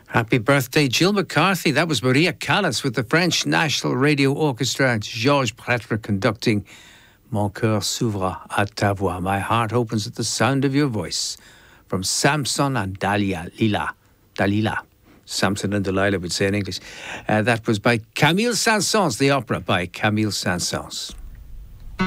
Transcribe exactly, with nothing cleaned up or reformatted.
Happy birthday, Jill McCarthy. That was Maria Callas with the French National Radio Orchestra. Georges Prêtre conducting Mon cœur s'ouvre à ta voix. My heart opens at the sound of your voice. From Samson and Dahlia, Lila. Dalila. Samson and Delilah would say in English. Uh, that was by Camille Saint-Saëns, the opera by Camille Saint-Saëns.